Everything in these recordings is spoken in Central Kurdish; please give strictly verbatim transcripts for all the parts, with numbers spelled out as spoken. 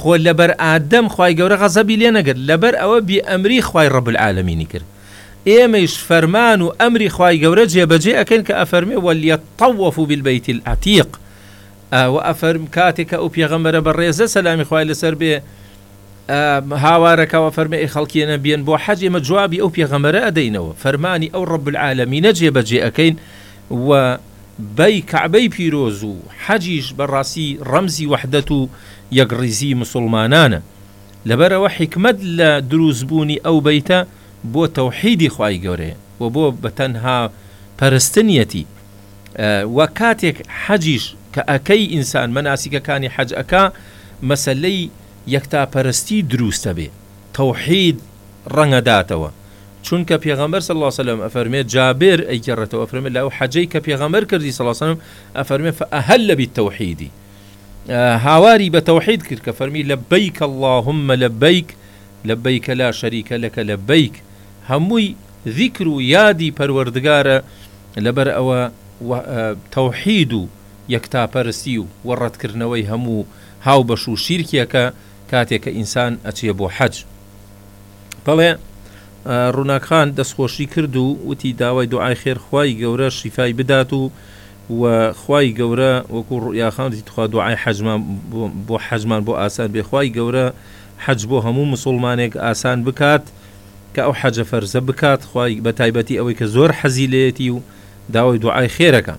خۆ لەبەر ئادەم خوای گەورە غەزەبی لێ نەگرت لەبەر ئەوە بی ئەمری خوای ڕەب العالەمینی کرد ئێمەش فەرمان و ئەمری خوای گەورە جێبەجێ ئەکەن کە ئەفەرمێ وەلیەطەوەفوا بالبەیت العەتیق و ئەفەرم کاتێک کە ئەو پێغەمبەرە بەڕێزە سەلامی خوای لەسەر بێ هاوارەکەوە فەرمێ ئەی خەڵکیێنە بێن بۆ حەج ئێمە جوابی ئەو پێغەمبەرە ئەدەینەوە فەرمانی ئەو ڕەب العالەمینە جێبەجێ ئەکەین و بەی کەعبەی پیرۆز و حەجیش بەڕاستی ڕەمزی وەحدەت و یەکڕیزی مسلمانانە لەبەرەوە حیکمەت لە دروستبوونی ئەو بەیتە بۆ تەوحیدی خوای گەورەیە و بۆ بەتەنها پەرستنیەتی و کاتێک حەجیش کە ئەکەی ئینسان مەناسیکەکانی حەج ئەکا مەسەلەی یەکتاپەرستی دروستە بێ تەوحید ڕەنگەداتەوە چونکە پێغەمبەر صلی الله علیه و سلم ئەفەرمێت جابر ئەیگەڕێتەوە ئەفەرمێت لەو حەجەی کە پێغەمبەر کردی صلی الله علیه و سلم ئەفەرمێت فأهل بالتوحید هاواری بە تەوحید کرد کە فەرمی لەبەیک اللهم لەبەیک لەبەیک لا شەریکە لەکە لەبەیک هەمووی ذیکر و یادی پەروەردگارە لەبەر ئەوە تەوحید و یەکتاپەرستی و وەڕەتکردنەوەی هەموو هاو بەش و شیرکیەکە کاتێک کە ئینسان ئەچێ بۆ حەج بەڵێ ڕووناکخان دەستخۆشی کرد و وتی داوای دوعای خێر خوای گەورە شیفای بدات و و خوای گەورە وەکو ڕویاخان تخوا دوعای حەجمان بۆ حەجمان بۆ ئاسان بێ خوای گەورە حەج بۆ هەموو مسلمانێک ئاسان بکات کە ئەو حەجە فەرزە بکات خوای بە تایبەتی ئەوەی کە زۆر حەزی لێتی و داوای دوعای خێرەکە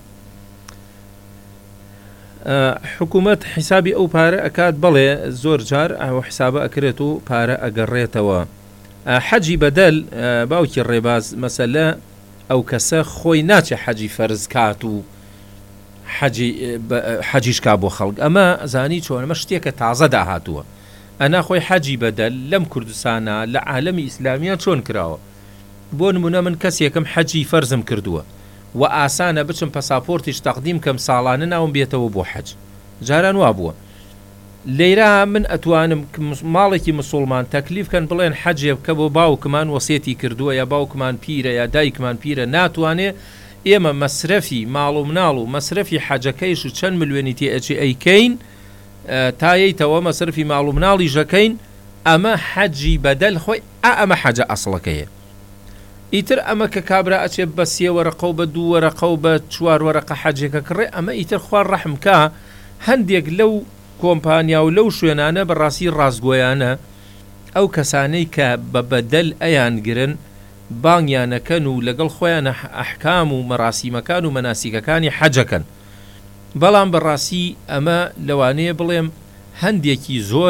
حکوومەت حیسابی ئەو پارە ئەکات بڵێ زۆر جار ئەو حسابە ئەکرێت و پارە ئەگەڕێتەوە حەجی بەدەل باوکی ڕێباز مەسەلە ئەو کەسە خۆی ناچێ حەجی فەرز کات و حەجیشکا بۆ خەڵک ئەمە زانی چۆن ئەمە شتێکە تازە داهاتووە ئەنا خۆی حەجی بەدەل لەم کوردستانە لە عالەمی ئیسلامیە چۆن کراوە بۆ نمونە من کەسێکم حەجی فەرزم کردووە و ئاسانە بچم پەساپۆرتیش تەقدیم کەم ساڵانە ناوم بێتەوە بۆ حەج جاران وا بووە لێرە من ئەتوانم ماڵێکی مسلمان تەکلیف کەن بڵێن حەجێ بکە بۆ باوکمان وەسێتی کردووە یا باوکمان پیرە یا دایکمان پیرە ناتوانێ ئێمە مەسرەفی ماڵ و مناڵ و مەسرەفی حەجەکەیش و چەند ملیۆنی تێئەچی ئەیکەین تایەیتەوە مەسرفی ماڵ و مناڵی ژەکەین ئەمە حەجی بەدەل خۆی ئەمە حەجە ئەسڵەکەیە ئیتر ئەمە کە کابرا ئەچێ بە سێ وەرەقە و بە دوو وەرەقە و بە چوار وەرەقە حەجێکە کڕێ ئەمە ئیتر خوار ڕەحمکە هەندێک لەو کۆمپانیا و لەو شوێنانە بەڕاستی ڕاستگۆیانە ئەو کەسانەی کە بە بەدەل ئەیان گرن بانگیانەکەن و لەگەڵ خۆیانە ئەحکام و مەراسیمەکان و مەناسیکەکانی حەجەکەن بەڵام بەڕاستی ئەمە لەوانەیە بڵێم هەندێکی زۆر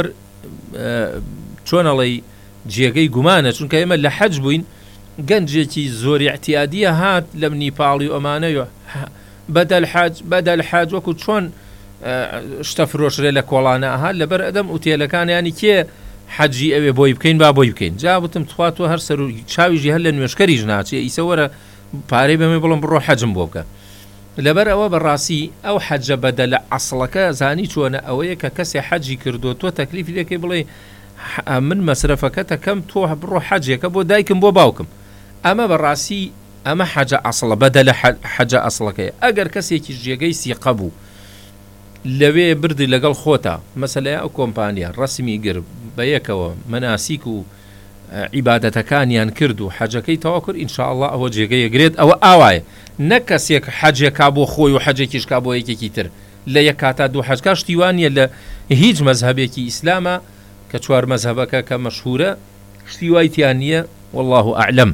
چۆنەڵی جێگەی گومانە چونکە ئێمە لە حەج بووین گەنجێکی زۆری احتیادیە هات لەم نیپاڵی و ئەمانەیە بەدەل حەج بەدەل حەج وەکو چۆن شتە فرۆشرێ لە کۆڵانە ئەها لەبەر ئەدەم ئوتێلەکانیانی کێ حەجی ئەوێ بۆی بکەین با بۆی بکەین جا وتم تواتوە هەر سەر و چاویژی هەر لە نوێشکەریش ناچێ ئیسە وەرە پارەی بەمێ بڵم بڕۆ حەجم بۆ بکە لەبەر ئەوە بەڕاستی ئەو حەجە بەدە لە ئەسڵەکە زانی چۆنە ئەوەیە کە کەسێ حەجی کردو تۆ تەکلیفی دەکەی بڵێ من مەسرفەکە تەکەم تۆ بڕۆ حەجێکە بۆ دایکم بۆ باوکم ئەمە بەڕاستی ئەمە حەجە ئەسڵە بەدە لە حەجە ئەسڵەکەیە ئەگەر کەسێکی ژێگەی سیقە بوو لەوێ بردی لەگەڵ خۆتا مەسەلەیە ئەو کۆمپانیا ڕسمی گر بە یەکەوە مەناسیک و عیبادەتەکانیان کرد و حەجەکەی تەوا کرد ئینشاءالله ئەوە جێگەیەگرێت ئەوە ئاوایە نەک کەسێک حەجێکا بۆ خۆی و حەجێکیشکا بۆ یەکێکی تر لە یەک کاتا دوو حەجکا شتیوانیە لە هیچ مەزهەبێکی ئیسلامە کە چوار مەزهەبەکە کە مەشهورە شتیوای تیان نییە والله ئەعلەم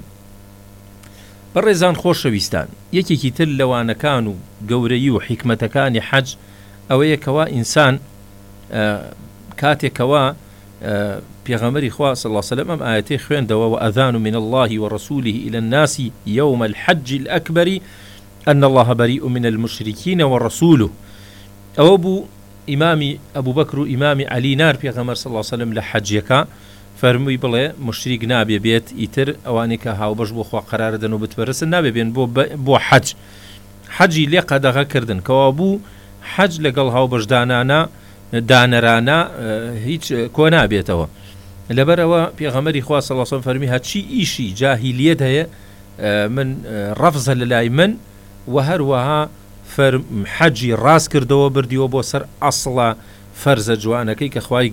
بەڕێزان خۆشەویستان یەکێکی تر لەوانەکان و گەورەی و حیکمەتەکانی حەج ئەوەیە کەوا ئینسان کاتێکەوە پێغەمبەری خوا صلی الله علیه و سلم ئەم ئاەتەی خوێندەوە وأذان من الله ورسوله إلى الناس يوم الحج الأكبر أن الله بريء من المشركين ورسوله ئەوە بوو ئیمامی ئەبوو بەکر و ئیمامی عەلی نار پێغەمبەر صلی الله علیه و سلم لە حەجیەکە فەرمووی بڵێ مشریک نابێ بێت ئیتر ئەوانەی کە هاوبەش بۆ خوا قەرارە دەن و بتپەرستن نابێ بێن بۆ حەج حەجی لێ قەدەغەکردن کەوا بوو حەج لەگەڵ هاوبەشدانانە دانەرانە هیچ کۆ نابێتەوە لەبەرەوە پێغەمبەری خوا صلی الله علیه و سلم فەرمی هەچی ئیشی جاهیلیەت هەیە من ڕەفزە لەلای من و هەروەها حەجی ڕاست کردەوە بردیوە بۆ سەر ئەسڵە فەرزە جوانەکەی کە خوای